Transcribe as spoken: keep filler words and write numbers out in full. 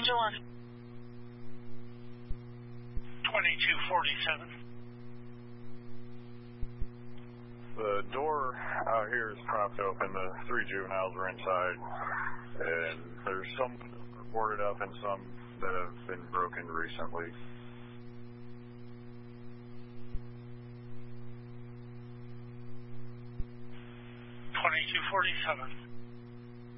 Angel on twenty-two forty-seven. The door out here is propped open. The three juveniles are inside, and there's some boarded up and some that have been broken recently. twenty-two forty-seven.